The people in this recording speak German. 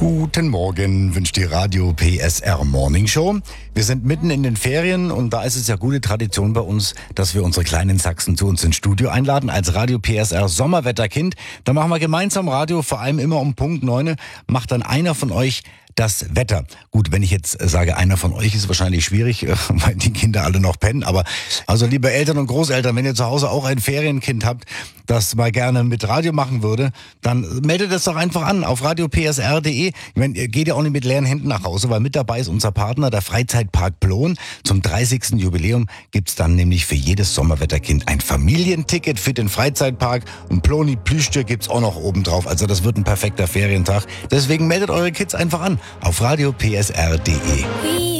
Guten Morgen, wünscht die Radio PSR Morning Show. Wir sind mitten in den Ferien und da ist es ja gute Tradition bei uns, dass wir unsere kleinen Sachsen zu uns ins Studio einladen als Radio PSR Sommerwetterkind. Da machen wir gemeinsam Radio, vor allem immer um Punkt 9, macht dann einer von euch das Wetter. Gut, wenn ich jetzt sage, einer von euch, ist wahrscheinlich schwierig, weil die Kinder alle noch pennen. Aber also liebe Eltern und Großeltern, wenn ihr zu Hause auch ein Ferienkind habt, das mal gerne mit Radio machen würde, dann meldet es doch einfach an auf radiopsr.de. Ich meine, ihr geht ja auch nicht mit leeren Händen nach Hause, weil mit dabei ist unser Partner, der Freizeitpark Plon. Zum 30. Jubiläum gibt's dann nämlich für jedes Sommerwetterkind ein Familienticket für den Freizeitpark. Und Ploni Plüschtier gibt's auch noch oben drauf. Also das wird ein perfekter Ferientag. Deswegen meldet eure Kids einfach an auf radiopsr.de.